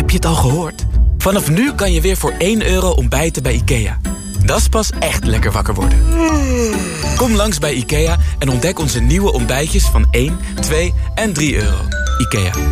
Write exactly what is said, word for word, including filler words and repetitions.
Heb je het al gehoord? Vanaf nu kan je weer voor één euro ontbijten bij IKEA. Dat is pas echt lekker wakker worden. Kom langs bij IKEA en ontdek onze nieuwe ontbijtjes van één, twee en drie euro. IKEA.